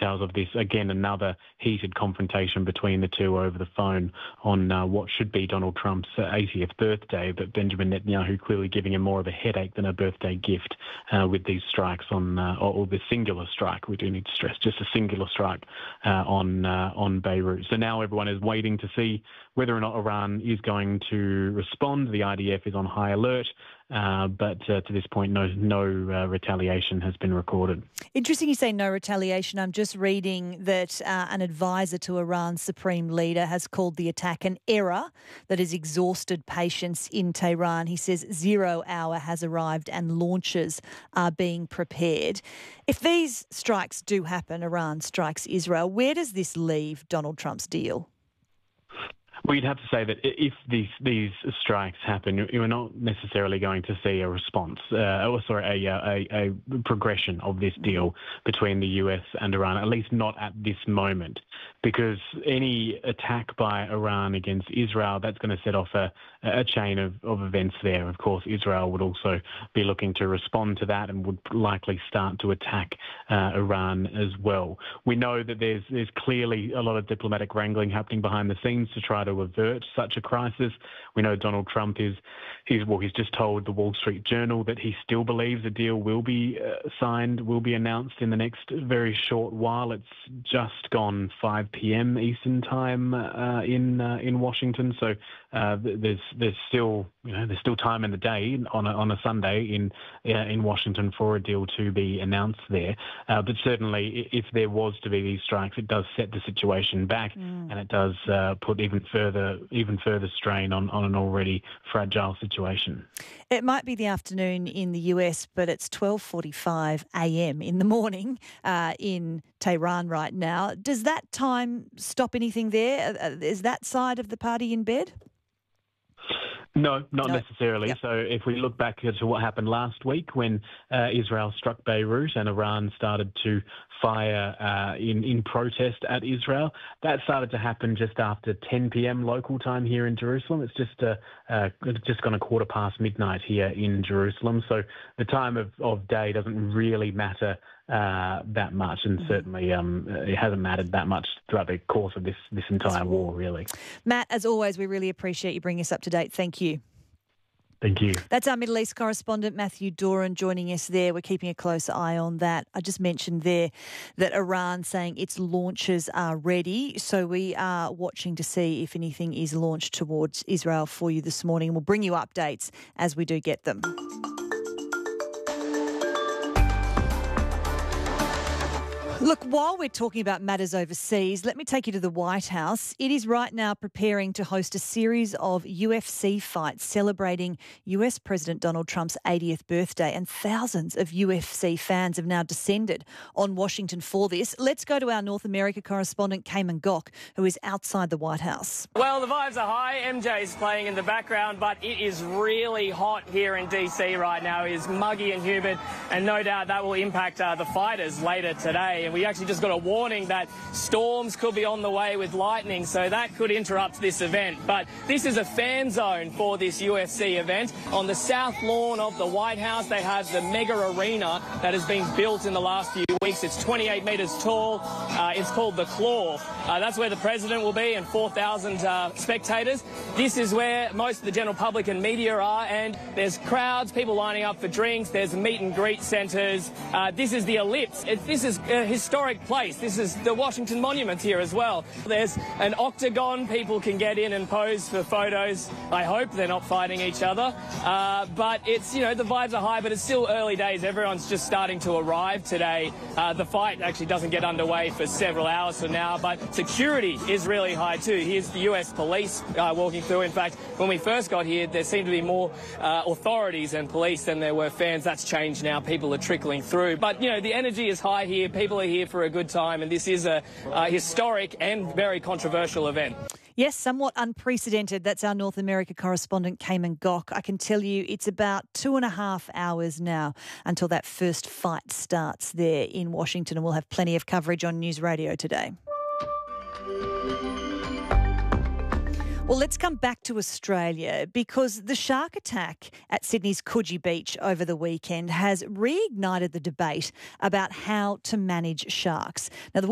details of this. Again, another heated confrontation between the two over the phone on what should be Donald Trump's 80th birthday, but Benjamin Netanyahu clearly giving him more of a headache than a birthday gift with these strikes on, or the singular strike. We do need to stress just a singular strike on Beirut. So now everyone is waiting to see whether or not Iran is going to respond. The IDF is on high alert, but to this point, no retaliation has been recorded. Interesting you say no retaliation. I'm just reading that an advisor to Iran's supreme leader has called the attack an error that has exhausted patience in Tehran. He says 0 hour has arrived and launches are being prepared. If these strikes do happen, Iran strikes Israel, where does this leave Donald Trump's deal? Well, you'd have to say that if these strikes happen, you're not necessarily going to see a response, a progression of this deal between the US and Iran, at least not at this moment, because any attack by Iran against Israel, that's going to set off a chain of events there. Of course, Israel would also be looking to respond to that and would likely start to attack Iran as well. We know that there's clearly a lot of diplomatic wrangling happening behind the scenes to try to avert such a crisis. We know Donald Trump he's just told the Wall Street Journal that he still believes a deal will be signed, will be announced in the next very short while. It's just gone 5 p.m. Eastern time in Washington, so there's still time in the day on a Sunday in Washington for a deal to be announced there. But certainly, if there was to be these strikes, it does set the situation back, and it does put even further strain on an already fragile situation. It might be the afternoon in the US, but it's 12:45 a.m. in the morning in Tehran right now. Does that time stop anything there? Is that side of the party in bed? No, not necessarily. Yep. So if we look back to what happened last week when Israel struck Beirut and Iran started to fire in protest at Israel, that started to happen just after 10 p.m. local time here in Jerusalem. It's just gone 15:15 midnight here in Jerusalem. So the time of day doesn't really matter that much, and certainly it hasn't mattered that much throughout the course of this entire war, really. Matt, as always, we really appreciate you bringing us up to date. Thank you. Thank you. That's our Middle East correspondent, Matthew Doran, joining us there. We're keeping a close eye on that. I just mentioned there that Iran saying its launches are ready. So we are watching to see if anything is launched towards Israel for you this morning. We'll bring you updates as we do get them. Look, while we're talking about matters overseas, let me take you to the White House. It is right now preparing to host a series of UFC fights celebrating US President Donald Trump's 80th birthday, and thousands of UFC fans have now descended on Washington for this. Let's go to our North America correspondent, Cayman Gok, who is outside the White House. Well, the vibes are high. MJ's playing in the background, but it is really hot here in DC right now. It is muggy and humid, and no doubt that will impact the fighters later today. And we actually just got a warning that storms could be on the way with lightning, so that could interrupt this event. But this is a fan zone for this UFC event. On the south lawn of the White House, they have the mega arena that has been built in the last few weeks. It's 28 metres tall. It's called the Claw. That's where the president will be and 4,000 spectators. This is where most of the general public and media are, and there's crowds, people lining up for drinks. There's meet and greet centres. This is the Ellipse. This is a historic place. This is the Washington Monument here as well. There's an octagon. People can get in and pose for photos. I hope they're not fighting each other. But it's, the vibes are high, but it's still early days. Everyone's just starting to arrive today. The fight actually doesn't get underway for several hours from now, but security is really high too. Here's the US police walking through. In fact, when we first got here, there seemed to be more authorities and police than there were fans. That's changed now. People are trickling through. But, the energy is high here. People are here for a good time, and this is a historic and very controversial event. Yes, somewhat unprecedented. That's our North America correspondent, Cayman Gok. I can tell you it's about 2.5 hours now until that first fight starts there in Washington, and we'll have plenty of coverage on News Radio today. Well, let's come back to Australia, because the shark attack at Sydney's Coogee Beach over the weekend has reignited the debate about how to manage sharks. Now, the